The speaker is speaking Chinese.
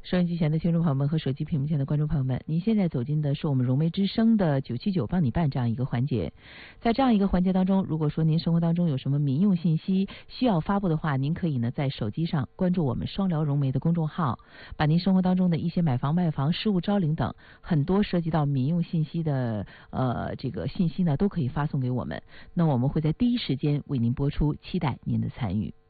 收音机前的听众朋友们和手机屏幕前的观众朋友们，您现在走进的是我们融媒之声的979帮你办这样一个环节。在这样一个环节当中，如果说您生活当中有什么民用信息需要发布的话，您可以呢在手机上关注我们双聊融媒的公众号，把您生活当中的一些买房卖房、事务招领等很多涉及到民用信息的这个信息呢，都可以发送给我们。那我们会在第一时间为您播出，期待您的参与。